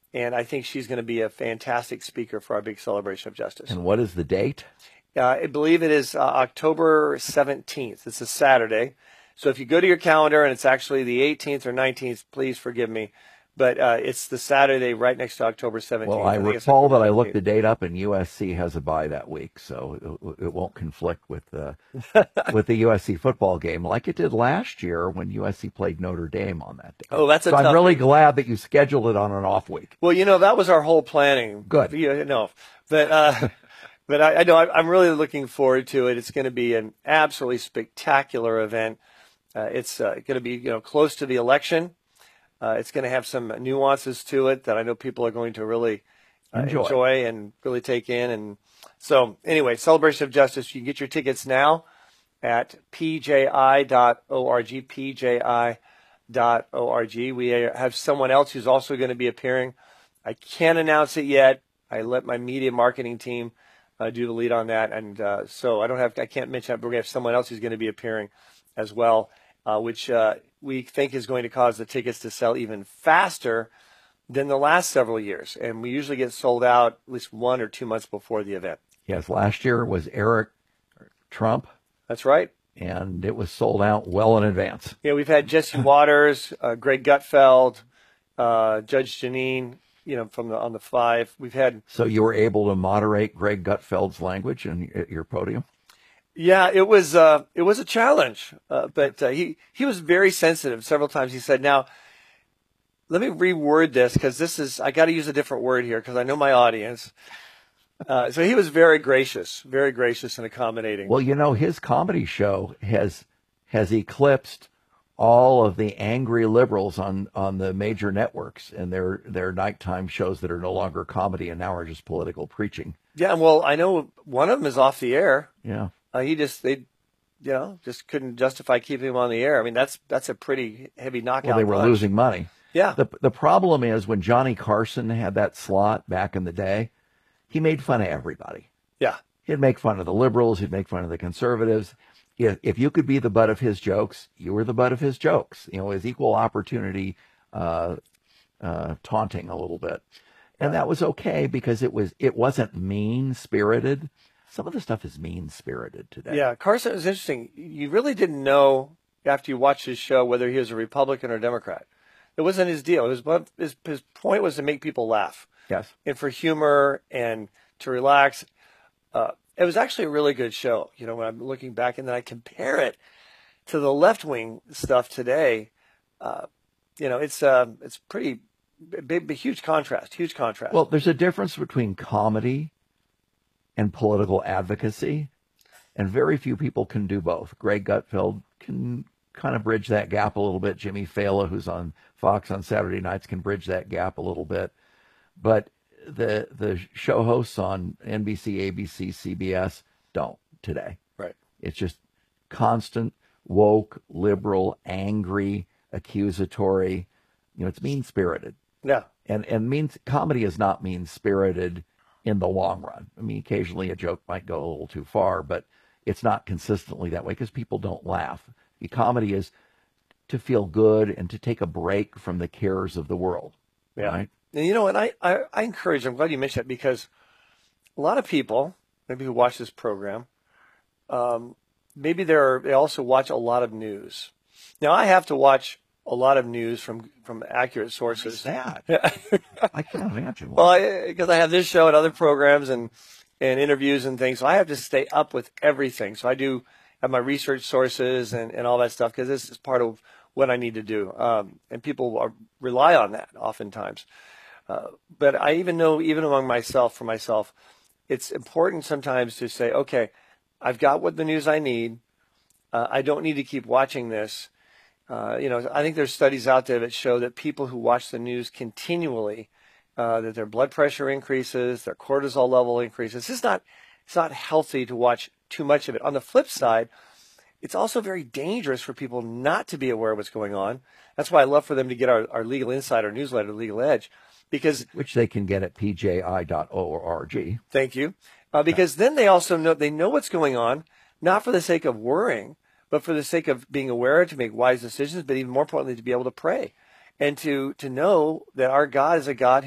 And I think she's going to be a fantastic speaker for our big celebration of justice. And what is the date? I believe it is October 17th. It's a Saturday. So if you go to your calendar and it's actually the 18th or 19th, please forgive me. But it's the Saturday right next to October 17th. Well, I recall that I looked the date up, and USC has a bye that week, so it won't conflict with the USC football game like it did last year when USC played Notre Dame on that day. Oh, that's a so tough I'm really week. glad that you scheduled it on an off week. Well, that was our whole planning. Good. No, but but I know I'm really looking forward to it. It's going to be an absolutely spectacular event. It's going to be close to the election. It's going to have some nuances to it that I know people are going to really enjoy and really take in. And so anyway, Celebration of Justice, you can get your tickets now at pji.org, pji.org. We have someone else who's also going to be appearing. I can't announce it yet. I let my media marketing team do the lead on that. And so I can't mention it, but we have someone else who's going to be appearing as well, which we think is going to cause the tickets to sell even faster than the last several years. And we usually get sold out at least 1 or 2 months before the event. Yes, last year was Eric Trump. That's right. And it was sold out well in advance. Yeah, we've had Jesse Waters, Greg Gutfeld, Judge Janine, on the 5. We've had. So you were able to moderate Greg Gutfeld's language at your podium? Yeah, it was a challenge, but he was very sensitive. Several times he said, "Now, let me reword this because I got to use a different word here because I know my audience." So he was very gracious and accommodating. Well, his comedy show has eclipsed all of the angry liberals on the major networks and their nighttime shows that are no longer comedy and now are just political preaching. Yeah, well, I know one of them is off the air. Yeah. They just couldn't justify keeping him on the air. I mean, that's a pretty heavy knockout. Well, they were losing money. Yeah. The problem is when Johnny Carson had that slot back in the day, he made fun of everybody. Yeah. He'd make fun of the liberals. He'd make fun of the conservatives. If you could be the butt of his jokes, you were the butt of his jokes. His equal opportunity taunting a little bit. And that was okay because it wasn't mean-spirited. Some of the stuff is mean-spirited today. Yeah, Carson was interesting. You really didn't know after you watched his show whether he was a Republican or Democrat. It wasn't his deal. His point was to make people laugh. Yes. And for humor and to relax. It was actually a really good show. When I'm looking back and then I compare it to the left-wing stuff today, it's pretty big, huge contrast. Well, there's a difference between comedy and political advocacy, and very few people can do both. Greg Gutfeld can kind of bridge that gap a little bit. Jimmy Fallon, who's on Fox on Saturday nights, can bridge that gap a little bit. But the show hosts on NBC, ABC, CBS don't today. Right. It's just constant, woke, liberal, angry, accusatory. It's mean-spirited. Yeah. And comedy is not mean-spirited in the long run. I mean, occasionally a joke might go a little too far, but it's not consistently that way because people don't laugh. The comedy is to feel good and to take a break from the cares of the world. Yeah. Right? And I encourage, I'm glad you mentioned that because a lot of people, maybe who watch this program, maybe they also watch a lot of news. Now, I have to watch a lot of news from accurate sources. Why is that? I can't imagine why. Well, because I have this show and other programs and interviews and things, so I have to stay up with everything. So I do have my research sources and all that stuff because this is part of what I need to do. And people rely on that oftentimes. But I even know, even among for myself, it's important sometimes to say, okay, I've got what the news I need. I don't need to keep watching this. I think there's studies out there that show that people who watch the news continually, that their blood pressure increases, their cortisol level increases. It's not healthy to watch too much of it. On the flip side, it's also very dangerous for people not to be aware of what's going on. That's why I love for them to get our Legal Insider newsletter, Legal Edge, which they can get at pji.org. Thank you. Because then they also know what's going on, not for the sake of worrying, but for the sake of being aware to make wise decisions, but even more importantly, to be able to pray and to know that our God is a God